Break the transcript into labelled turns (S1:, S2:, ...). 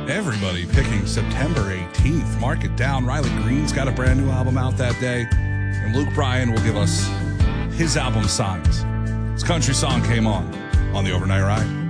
S1: Everybody picking September 18th. Mark it down. Riley Green's got a brand new album out that day. And Luke Bryan will give us his album Signs. This country song came on the Overnight Ride.